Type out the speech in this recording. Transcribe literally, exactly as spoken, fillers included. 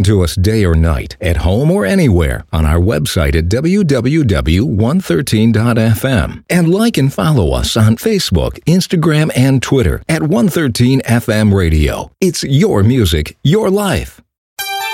to us day or night, at home or anywhere, on our website at w w w dot one thirteen dot f m. And like and follow us on Facebook, Instagram, and Twitter at one thirteen F M Radio. It's your music, your life.